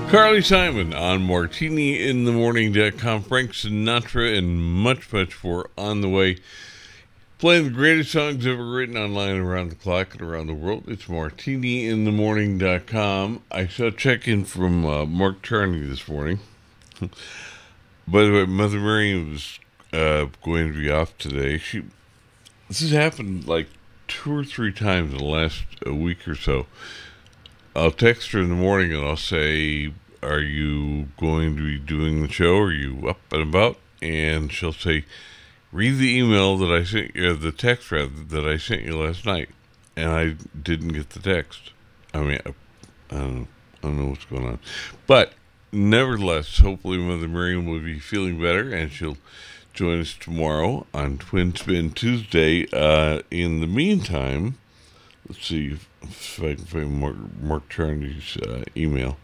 Carly Simon on MartiniInTheMorning.com. Frank Sinatra and much, much more on the way. Playing the greatest songs ever written online around the clock and around the world. It's MartiniInTheMorning.com. I saw a check-in from Mark Charney this morning. By the way, Mother Miriam was going to be off today. This has happened like 2 or 3 times in the last week or so. I'll text her in the morning and I'll say, are you going to be doing the show? Are you up and about? And she'll say, read the email that I sent you, the text rather, that I sent you last night. And I didn't get the text. I mean, I don't know what's going on. But nevertheless, hopefully Mother Miriam will be feeling better and she'll join us tomorrow on Twin Spin Tuesday. In the meantime, let's see if I can find Mark Charney's email.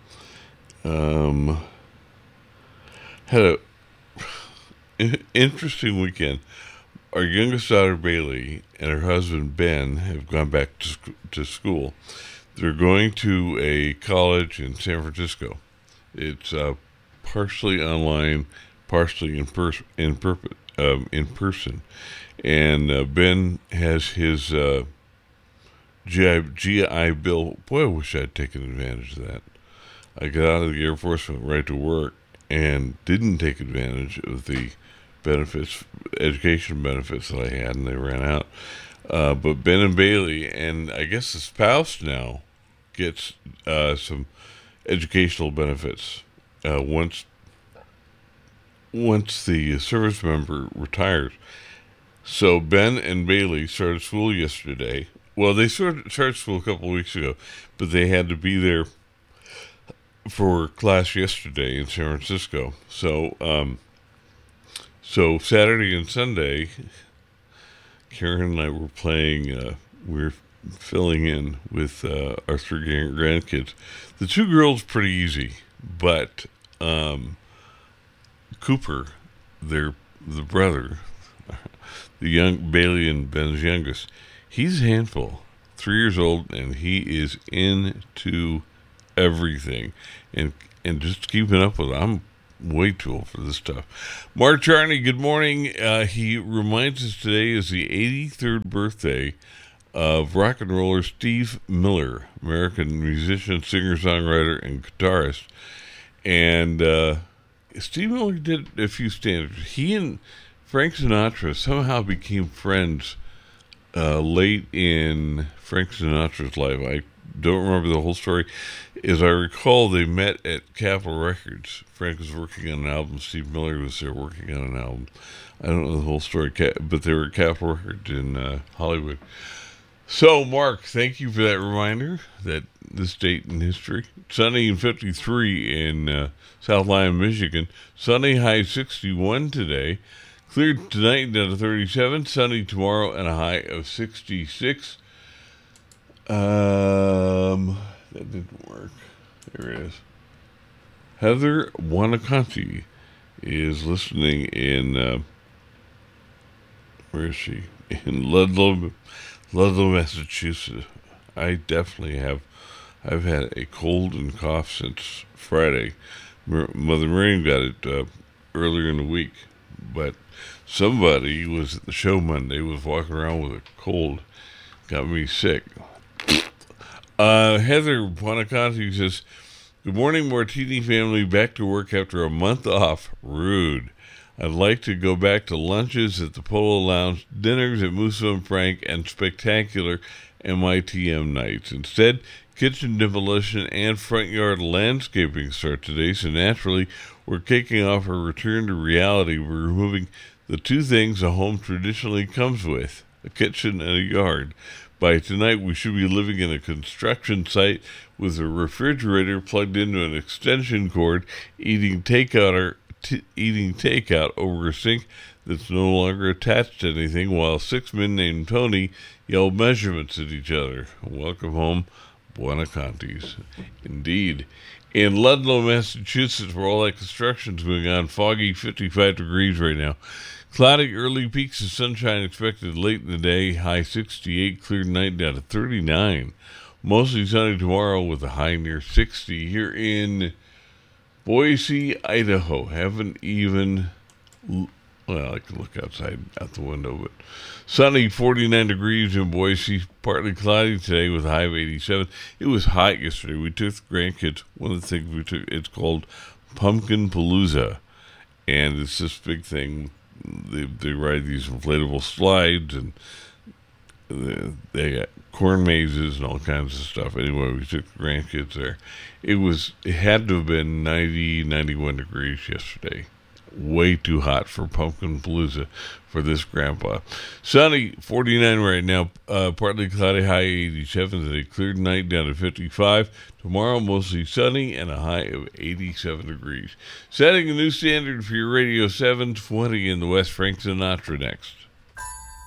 Had an interesting weekend. Our youngest daughter, Bailey, and her husband, Ben, have gone back to school. They're going to a college in San Francisco. It's partially online, partially in person. And Ben has his GI Bill. Boy, I wish I'd taken advantage of that. I got out of the Air Force, went right to work, and didn't take advantage of the benefits, education benefits that I had, and they ran out. But Ben and Bailey, and I guess the spouse now, gets some educational benefits once the service member retires. So Ben and Bailey started school yesterday. Well, they started school a couple of weeks ago, but they had to be there for class yesterday in San Francisco. So Saturday and Sunday, Karen and I were playing, we're filling in with our 3 grandkids. The 2 girls pretty easy, but Cooper, the brother, the young Bailey and Ben's youngest, he's a handful, 3 years old, and he is into everything, and just keeping up with it. I'm way too old for this stuff. Mark Charney, good morning. He reminds us today is the 83rd birthday of rock and roller Steve Miller, American musician, singer, songwriter, and guitarist. And Steve Miller did a few standards. He and Frank Sinatra somehow became friends late in Frank Sinatra's life. I don't remember the whole story. As I recall, they met at Capitol Records. Frank was working on an album. Steve Miller was there working on an album. I don't know the whole story, but they were at Capitol Records in Hollywood. So, Mark, thank you for that reminder, that this date in history. Sunny and 53 in South Lyon, Michigan. Sunny, high 61 today. Cleared tonight down to 37. Sunny tomorrow and a high of 66. That didn't work. There it is. Heather Wanakanti is listening in, where is she? In Ludlow, Massachusetts. I definitely have. I've had a cold and cough since Friday. Mother Miriam got it earlier in the week, but somebody was at the show Monday, was walking around with a cold, got me sick. Heather Wanakanti says, good morning, Martini family, back to work after a month off. Rude. I'd like to go back to lunches at the Polo Lounge, dinners at Musso and Frank, and spectacular MITM nights. Instead, kitchen demolition and front yard landscaping start today, so naturally, we're kicking off a return to reality. We're removing the 2 things a home traditionally comes with, a kitchen and a yard. By tonight, we should be living in a construction site with a refrigerator plugged into an extension cord, eating takeout over a sink that's no longer attached to anything, while 6 men named Tony yell measurements at each other. Welcome home, Buonacontis. Indeed. In Ludlow, Massachusetts, where all that construction's going on, foggy, 55 degrees right now. Cloudy, early peaks of sunshine expected late in the day, high 68, clear night down to 39. Mostly sunny tomorrow with a high near 60. Here in Boise, Idaho. Haven't even, well, I can look outside out the window, but sunny, 49 degrees in Boise. Partly cloudy today with a high of 87. It was hot yesterday. We took the grandkids. One of the things we took, it's called Pumpkin Palooza. And it's this big thing. They ride these inflatable slides, and they got corn mazes and all kinds of stuff. Anyway, we took the grandkids there. It had to have been 90, 91 degrees yesterday. Way too hot for Pumpkin Palooza for this grandpa. Sunny, 49 right now. Partly cloudy, high 87. Today, cleared night down to 55. Tomorrow, mostly sunny and a high of 87 degrees. Setting a new standard for your radio 720 in the West. Frank Sinatra next.